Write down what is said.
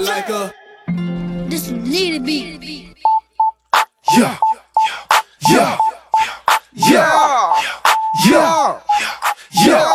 Like a This one need to be. yeah, yeah, yeah, yeah, yeah, yeah.